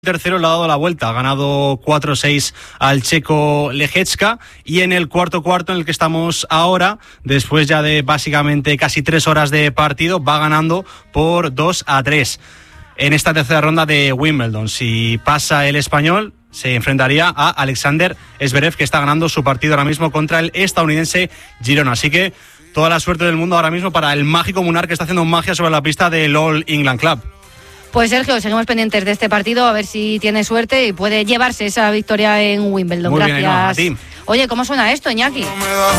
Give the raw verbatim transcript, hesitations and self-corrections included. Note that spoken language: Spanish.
Tercero le ha dado la vuelta, ha ganado cuatro seis al checo Lejecka, y en el cuarto cuarto en el que estamos ahora, después ya de básicamente casi tres horas de partido, va ganando por dos a tres en esta tercera ronda de Wimbledon. Si pasa el español, se enfrentaría a Alexander Zverev, que está ganando su partido ahora mismo contra el estadounidense Girona. Así que toda la suerte del mundo ahora mismo para el mágico Munar, que está haciendo magia sobre la pista del All England Club. Pues Sergio, seguimos pendientes de este partido, a ver si tiene suerte y puede llevarse esa victoria en Wimbledon. Muy Gracias. bien, no, a ti. Oye, ¿cómo suena esto, Iñaki?